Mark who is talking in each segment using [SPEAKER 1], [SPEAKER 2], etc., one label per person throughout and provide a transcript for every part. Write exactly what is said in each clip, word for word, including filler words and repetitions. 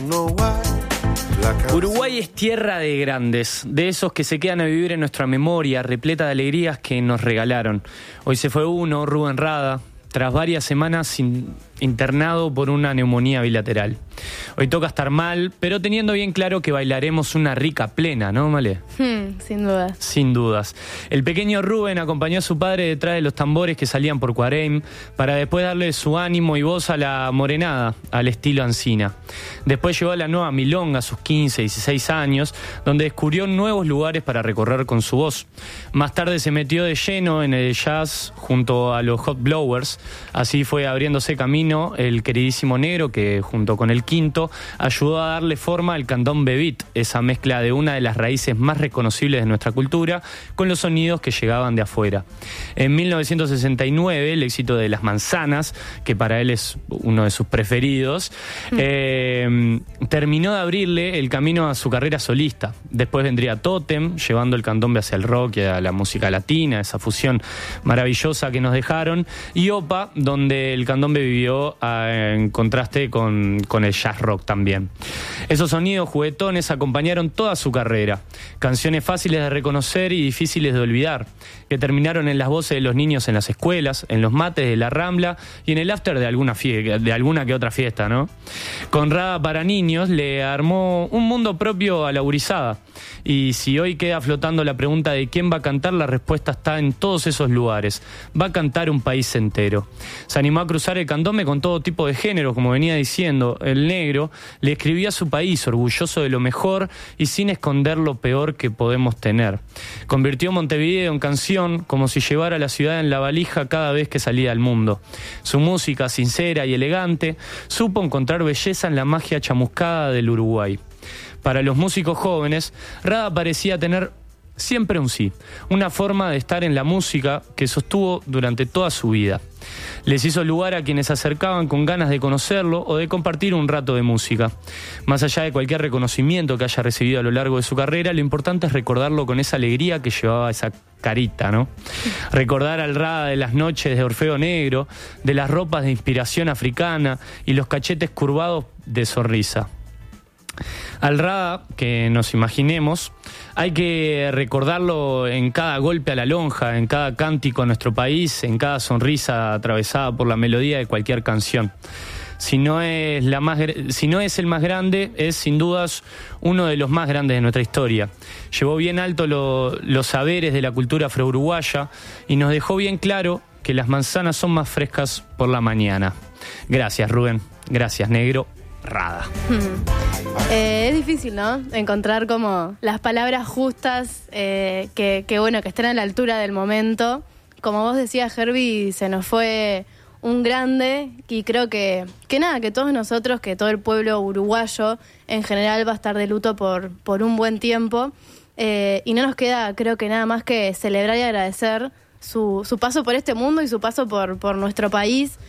[SPEAKER 1] Uruguay es tierra de grandes, de esos que se quedan a vivir en nuestra memoria, repleta de alegrías que nos regalaron. Hoy se fue uno, Rubén Rada, tras varias semanas in- internado por una neumonía bilateral. Hoy toca estar mal, pero teniendo bien claro que bailaremos una rica plena, ¿no, Male?
[SPEAKER 2] Hmm, sin duda.
[SPEAKER 1] Sin dudas. El pequeño Rubén acompañó a su padre detrás de los tambores que salían por Cuareim para después darle su ánimo y voz a la morenada, al estilo Ancina. Después llegó a la nueva milonga a sus quince, dieciséis años, donde descubrió nuevos lugares para recorrer con su voz. Más tarde se metió de lleno en el jazz junto a los Hot Blowers. Así fue abriéndose camino el queridísimo Negro, que junto con el Quinto ayudó a darle forma al candombe beat, esa mezcla de una de las raíces más reconocibles de nuestra cultura con los sonidos que llegaban de afuera. En mil novecientos sesenta y nueve, el éxito de Las Manzanas, que para él es uno de sus preferidos, mm. eh, terminó de abrirle el camino a su carrera solista. Después vendría Tótem, llevando el candombe hacia el rock y a la música latina, esa fusión maravillosa que nos dejaron, y Opa, donde el candombe vivió en contraste con, con el jazz rock también. Esos sonidos juguetones acompañaron toda su carrera. Canciones fáciles de reconocer y difíciles de olvidar, que terminaron en las voces de los niños en las escuelas, en los mates de la Rambla y en el after de alguna, fie- de alguna que otra fiesta, ¿no? Con Rada para niños le armó un mundo propio a la gurizada. Y si hoy queda flotando la pregunta de quién va a cantar, la respuesta está en todos esos lugares. Va a cantar un país entero. Se animó a cruzar el candombe con todo tipo de géneros, como venía diciendo. El Negro le escribía a su país, orgulloso de lo mejor y sin esconder lo peor que podemos tener. Convirtió Montevideo en canción, como si llevara la ciudad en la valija cada vez que salía al mundo. Su música, sincera y elegante, supo encontrar belleza en la magia chamuscada del Uruguay. Para los músicos jóvenes, Rada parecía tener siempre un sí, una forma de estar en la música que sostuvo durante toda su vida. Les hizo lugar a quienes se acercaban con ganas de conocerlo o de compartir un rato de música. Más allá de cualquier reconocimiento que haya recibido a lo largo de su carrera, lo importante es recordarlo con esa alegría que llevaba esa carita, ¿no? Recordar al Rada de las noches de Orfeo Negro, de las ropas de inspiración africana y los cachetes curvados de sonrisa. Al Rada, que nos imaginemos, hay que recordarlo en cada golpe a la lonja, en cada cántico a nuestro país, en cada sonrisa atravesada por la melodía de cualquier canción. Si no es la más, si no es el más grande, es sin dudas uno de los más grandes de nuestra historia. Llevó bien alto lo, los saberes de la cultura afro-uruguaya y nos dejó bien claro que las manzanas son más frescas por la mañana. Gracias, Rubén. Gracias, Negro. Rada.
[SPEAKER 2] Hmm. Eh, es difícil, ¿no? Encontrar como las palabras justas eh, que, que, bueno, que estén a la altura del momento. Como vos decías, Herbie, se nos fue un grande y creo que, que nada, que todos nosotros, que todo el pueblo uruguayo en general va a estar de luto por, por un buen tiempo. Eh, y no nos queda, creo que nada más que celebrar y agradecer su, su paso por este mundo y su paso por, por nuestro país.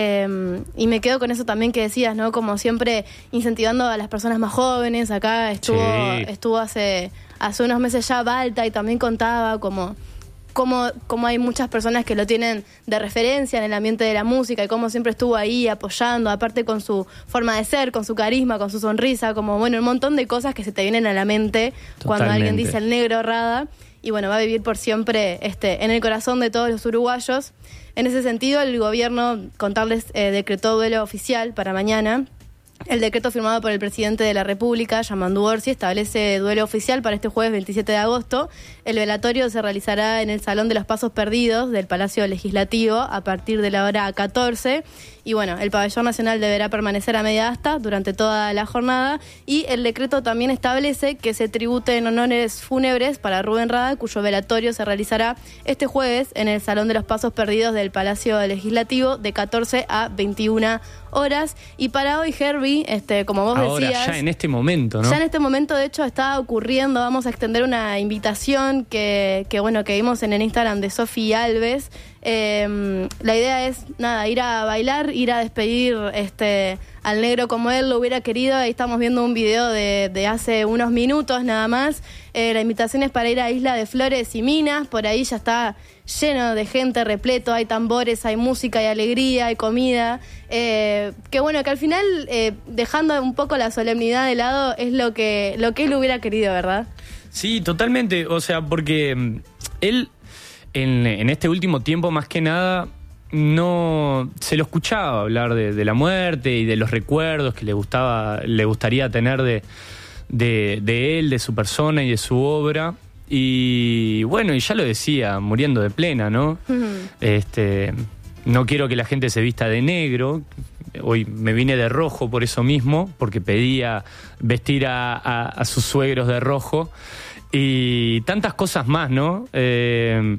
[SPEAKER 2] Eh, y me quedo con eso también que decías, ¿no? Como siempre incentivando a las personas más jóvenes. Acá estuvo sí. estuvo hace hace unos meses ya Balta y también contaba como, como, como hay muchas personas que lo tienen de referencia en el ambiente de la música y cómo siempre estuvo ahí apoyando, aparte con su forma de ser, con su carisma, con su sonrisa, como bueno, un montón de cosas que se te vienen a la mente Totalmente. Cuando alguien dice el Negro Rada. Y bueno, va a vivir por siempre este, en el corazón de todos los uruguayos. En ese sentido, el gobierno, contarles, eh, decretó duelo oficial para mañana. El decreto firmado por el presidente de la República, Yamandu Orsi, establece duelo oficial para este jueves veintisiete de agosto. El velatorio se realizará en el Salón de los Pasos Perdidos del Palacio Legislativo a partir de la hora catorce. Y bueno, el pabellón nacional deberá permanecer a media asta durante toda la jornada. Y el decreto también establece que se tributen honores fúnebres para Rubén Rada, cuyo velatorio se realizará este jueves en el Salón de los Pasos Perdidos del Palacio Legislativo de catorce a veintiuna horas. Y para hoy, Herbie, este, como vos
[SPEAKER 1] Ahora,
[SPEAKER 2] decías...
[SPEAKER 1] ya en este momento, ¿no?
[SPEAKER 2] Ya en este momento, de hecho, está ocurriendo. Vamos a extender una invitación que, que bueno, que vimos en el Instagram de Sofi Alves, Eh, la idea es, nada, ir a bailar, ir a despedir este, al negro como él lo hubiera querido. Ahí estamos viendo un video de, de hace unos minutos nada más. Eh, la invitación es para ir a Isla de Flores y Minas. Por ahí ya está lleno de gente, repleto. Hay tambores, hay música, hay alegría, hay comida. Eh, que bueno, que al final, eh, dejando un poco la solemnidad de lado, es lo que, lo que él hubiera querido, ¿verdad?
[SPEAKER 1] Sí, totalmente. O sea, porque él... En, en este último tiempo, más que nada, no se lo escuchaba hablar de, de la muerte y de los recuerdos que le gustaba, le gustaría tener de, de, de él, de su persona y de su obra. Y bueno, y ya lo decía, muriendo de plena, ¿no? Uh-huh. Este, no quiero que la gente se vista de negro. Hoy me vine de rojo por eso mismo, porque pedía vestir a, a, a sus suegros de rojo. Y tantas cosas más, ¿no? Eh,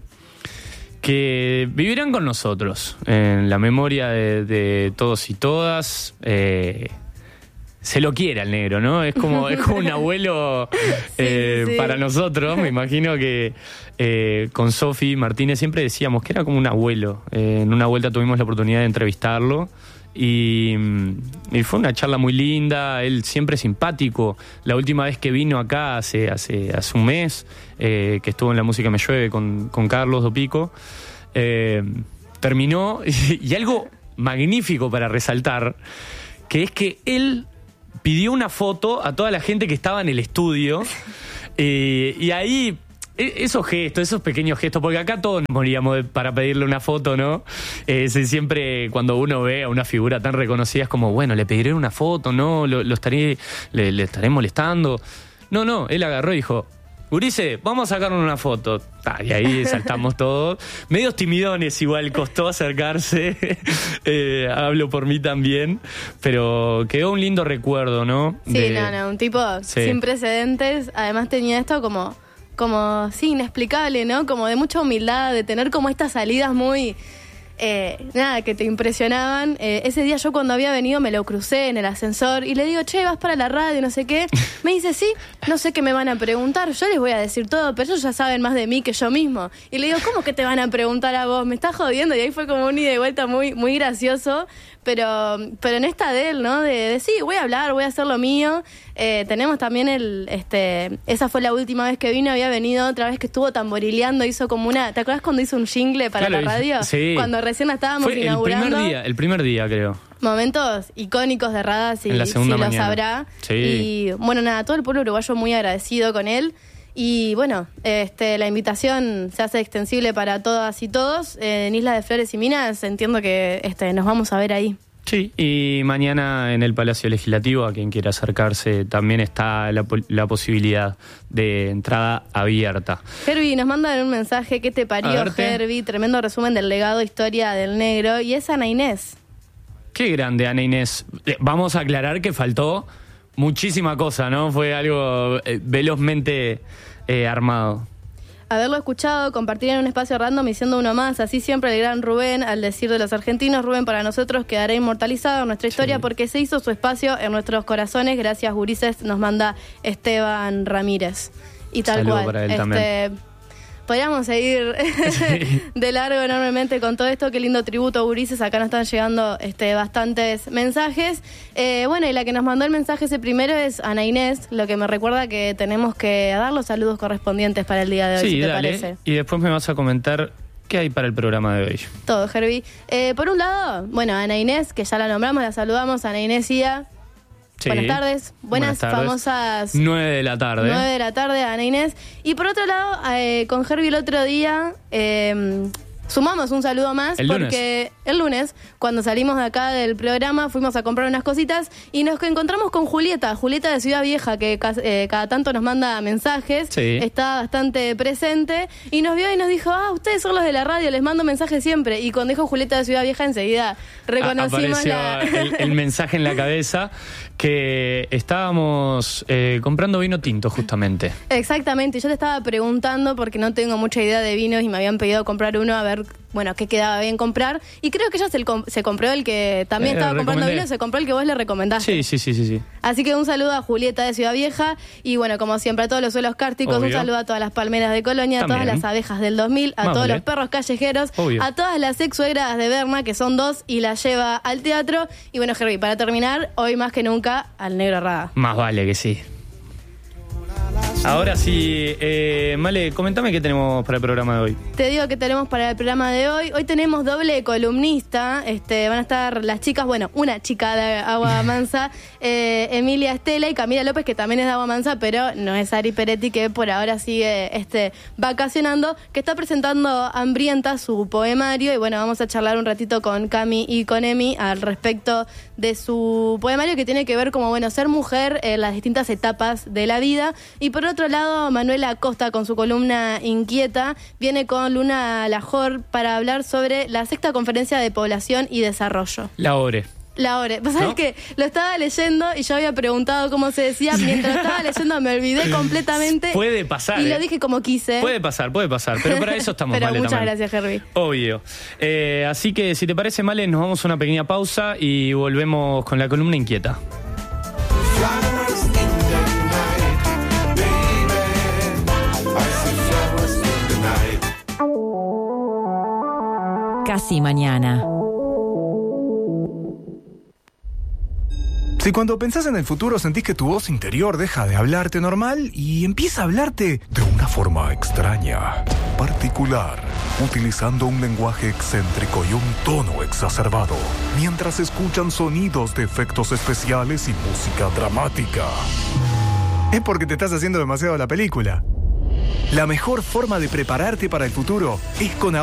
[SPEAKER 1] que vivirán con nosotros en la memoria de, de todos y todas. Eh, se lo quiere al negro, ¿no? Es como, es como un abuelo eh, sí, sí. para nosotros. Me imagino que eh, con Sofi Martínez siempre decíamos que era como un abuelo. Eh, en una vuelta tuvimos la oportunidad de entrevistarlo. Y, y fue una charla muy linda, él siempre simpático. La última vez que vino acá hace, hace, hace un mes, eh, que estuvo en La Música Me Llueve con, con Carlos Dopico, eh, terminó, y, y algo magnífico para resaltar, que es que él pidió una foto a toda la gente que estaba en el estudio, eh, y ahí... esos gestos, esos pequeños gestos, porque acá todos nos moríamos de, para pedirle una foto, ¿no? Eh, siempre cuando uno ve a una figura tan reconocida es como, bueno, le pediré una foto, ¿no? Lo, lo estaré, le, le estaré molestando. No, no, él agarró y dijo, Gurice, vamos a sacarnos una foto. Ah, y ahí saltamos todos. Medios timidones igual, costó acercarse. eh, hablo por mí también. Pero quedó un lindo recuerdo, ¿no?
[SPEAKER 2] Sí, de... no, no, un tipo sí. sin precedentes. Además tenía esto como... como, sí, inexplicable, ¿no? Como de mucha humildad, de tener como estas salidas muy, eh, nada, que te impresionaban. Eh, ese día yo cuando había venido me lo crucé en el ascensor y le digo, che, vas para la radio, no sé qué. Me dice, sí, no sé qué me van a preguntar, yo les voy a decir todo, pero ellos ya saben más de mí que yo mismo. Y le digo, ¿cómo que te van a preguntar a vos? Me estás jodiendo. Y ahí fue como un ida y vuelta muy, muy gracioso. Pero, pero en esta de él, ¿no? De, de sí, voy a hablar, voy a hacer lo mío. Eh, tenemos también el, este, esa fue la última vez que vino, había venido otra vez que estuvo tamborileando, hizo como una, ¿te acuerdas cuando hizo un jingle para
[SPEAKER 1] claro,
[SPEAKER 2] la radio?
[SPEAKER 1] Sí.
[SPEAKER 2] Cuando recién la estábamos
[SPEAKER 1] fue
[SPEAKER 2] inaugurando.
[SPEAKER 1] El primer día, el primer día creo.
[SPEAKER 2] Momentos icónicos de Rada, si, si lo sabrá.
[SPEAKER 1] Sí.
[SPEAKER 2] Y bueno, nada, todo el pueblo uruguayo muy agradecido con él. Y bueno, este, la invitación se hace extensible para todas y todos. Eh, en Isla de Flores y Minas, entiendo que este, nos vamos a ver ahí.
[SPEAKER 1] Sí, y mañana en el Palacio Legislativo, a quien quiera acercarse, también está la, la posibilidad de entrada abierta.
[SPEAKER 2] Herbie, nos mandan un mensaje, ¿qué te parió, Herbie? Tremendo resumen del legado, historia del negro. Y es Ana Inés.
[SPEAKER 1] Qué grande, Ana Inés. Vamos a aclarar que faltó muchísima cosa, ¿no? Fue algo eh, velozmente eh, armado.
[SPEAKER 2] Haberlo escuchado, compartir en un espacio random y siendo uno más, así siempre el gran Rubén, al decir de los argentinos, Rubén para nosotros quedará inmortalizado en nuestra historia sí. porque se hizo su espacio en nuestros corazones, gracias Gurises, nos manda Esteban Ramírez. Y tal
[SPEAKER 1] Saludo
[SPEAKER 2] cual.
[SPEAKER 1] Para él
[SPEAKER 2] este,
[SPEAKER 1] también.
[SPEAKER 2] Podríamos seguir sí. de largo enormemente con todo esto. Qué lindo tributo, Gurises. Acá nos están llegando este, bastantes mensajes. Eh, bueno, y la que nos mandó el mensaje ese primero es Ana Inés, lo que me recuerda que tenemos que dar los saludos correspondientes para el día de hoy,
[SPEAKER 1] sí,
[SPEAKER 2] si te
[SPEAKER 1] dale.
[SPEAKER 2] parece.
[SPEAKER 1] Y después me vas a comentar qué hay para el programa de hoy.
[SPEAKER 2] Todo, Herbie. Eh, por un lado, bueno, Ana Inés, que ya la nombramos, la saludamos. Ana Inés Ia. Sí. Buenas tardes. Buenas, Buenas tardes. Famosas...
[SPEAKER 1] nueve de la tarde.
[SPEAKER 2] nueve de la tarde, Ana Inés. Y por otro lado, eh, con Herbie el otro día... Eh, sumamos un saludo más
[SPEAKER 1] el
[SPEAKER 2] porque
[SPEAKER 1] lunes.
[SPEAKER 2] el lunes, cuando salimos de acá del programa, fuimos a comprar unas cositas y nos encontramos con Julieta, Julieta de Ciudad Vieja, que eh, cada tanto nos manda mensajes,
[SPEAKER 1] sí.
[SPEAKER 2] está bastante presente, y nos vio y nos dijo, ah, ustedes son los de la radio, les mando mensajes siempre. Y cuando dijo Julieta de Ciudad Vieja, enseguida reconocimos la...
[SPEAKER 1] el, el mensaje en la cabeza, que estábamos eh, comprando vino tinto, justamente.
[SPEAKER 2] Exactamente, yo te estaba preguntando, porque no tengo mucha idea de vinos y me habían pedido comprar uno, a ver ver, bueno, qué quedaba bien comprar. Y creo que ella se, el com- se compró el que también
[SPEAKER 1] Eh,
[SPEAKER 2] estaba comprando
[SPEAKER 1] recomendé.
[SPEAKER 2] vino, se compró el que vos le recomendaste.
[SPEAKER 1] Sí, sí, sí, sí, sí.
[SPEAKER 2] Así que un saludo a Julieta de Ciudad Vieja y bueno, como siempre a todos los suelos cárticos,
[SPEAKER 1] Obvio.
[SPEAKER 2] un saludo a todas las palmeras de Colonia, a
[SPEAKER 1] También.
[SPEAKER 2] todas las abejas del dos mil, a
[SPEAKER 1] Más
[SPEAKER 2] todos
[SPEAKER 1] vale.
[SPEAKER 2] los perros callejeros,
[SPEAKER 1] Obvio.
[SPEAKER 2] a todas las ex suegras de Berna, que son dos y la lleva al teatro. Y bueno, Herbie, para terminar, hoy más que nunca, al Negro Rada.
[SPEAKER 1] Más vale que sí. Ahora sí, eh, Male, comentame qué tenemos para el programa de hoy.
[SPEAKER 2] Te digo que tenemos para el programa de hoy. Hoy tenemos doble columnista. Este, van a estar las chicas, bueno, una chica de Agua Mansa, eh, Emilia Estela y Camila López, que también es de Agua Mansa, pero no es Ari Peretti, que por ahora sigue este, vacacionando, que está presentando Hambrienta, su poemario. Y bueno, vamos a charlar un ratito con Cami y con Emi al respecto de su poemario, que tiene que ver como, bueno, ser mujer en las distintas etapas de la vida. Y por otro lado, Manuela Acosta, con su columna Inquieta, viene con Luna Lajor para hablar sobre la sexta conferencia de población y desarrollo.
[SPEAKER 1] La Ore.
[SPEAKER 2] La O R E. Pues sabes
[SPEAKER 1] ¿No?
[SPEAKER 2] que lo estaba leyendo y yo había preguntado cómo se decía. Mientras estaba leyendo me olvidé completamente.
[SPEAKER 1] Puede pasar,
[SPEAKER 2] Y
[SPEAKER 1] ¿eh?
[SPEAKER 2] lo dije como quise.
[SPEAKER 1] Puede pasar, puede pasar, pero para eso estamos,
[SPEAKER 2] Pero
[SPEAKER 1] Male,
[SPEAKER 2] muchas
[SPEAKER 1] también.
[SPEAKER 2] gracias, Herbie.
[SPEAKER 1] Obvio. Eh, así que si te parece, Male, nos vamos a una pequeña pausa y volvemos con la columna Inquieta.
[SPEAKER 3] Flowers in the night, baby. I see flowers in the night.
[SPEAKER 4] Casi mañana.
[SPEAKER 5] Si cuando pensás en el futuro sentís que tu voz interior deja de hablarte normal y empieza a hablarte de una forma extraña, particular, utilizando un lenguaje excéntrico y un tono exacerbado, mientras escuchan sonidos de efectos especiales y música dramática, es porque te estás haciendo demasiado la película. La mejor forma de prepararte para el futuro es con